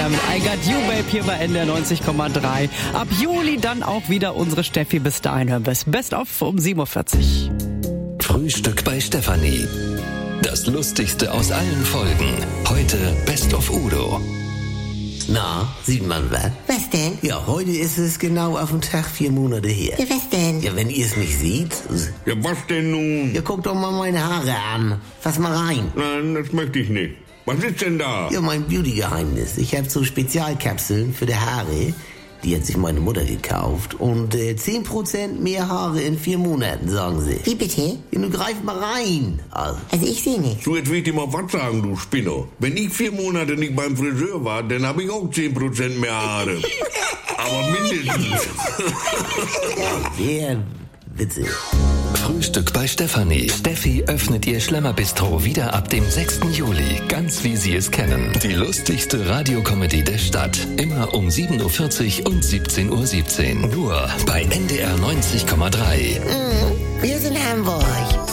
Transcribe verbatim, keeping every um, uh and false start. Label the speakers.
Speaker 1: Fire mit I Got You Babe hier bei N D R neunzig Komma drei. Ab Juli dann auch wieder unsere Steffi. Bis dahin hören wir es Best of um sieben Uhr vierzig.
Speaker 2: Frühstück bei Stefanie. Das Lustigste aus allen Folgen. Heute Best of Udo.
Speaker 3: Na, sieht man was?
Speaker 4: Was denn?
Speaker 3: Ja, heute ist es genau auf den Tag vier Monate her.
Speaker 4: Ja, was denn?
Speaker 3: Ja, wenn ihr es nicht seht.
Speaker 5: Ja, was denn nun?
Speaker 3: Ja, guckt doch mal meine Haare an. Fass mal rein.
Speaker 5: Nein, das möchte ich nicht. Was ist denn da?
Speaker 3: Ja, mein Beauty-Geheimnis. Ich habe so Spezialkapseln für die Haare. Die hat sich meine Mutter gekauft. Und äh, zehn Prozent mehr Haare in vier Monaten, sagen sie.
Speaker 4: Wie bitte?
Speaker 3: Ja, nun greif mal rein. Also.
Speaker 4: Also ich sehe nichts.
Speaker 5: Du, jetzt will ich dir mal was sagen, du Spinner. Wenn ich vier Monate nicht beim Friseur war, dann habe ich auch zehn Prozent mehr Haare. Aber mindestens.
Speaker 3: Sehr witzig.
Speaker 2: Frühstück bei Stefanie. Steffi öffnet ihr Schlemmerbistro wieder ab dem sechsten Juli. Ganz wie Sie es kennen. Die lustigste Radiokomödie der Stadt. Immer um sieben Uhr vierzig und siebzehn Uhr siebzehn. Nur bei N D R neunzig Komma drei.
Speaker 4: Mhm. Wir sind Hamburg.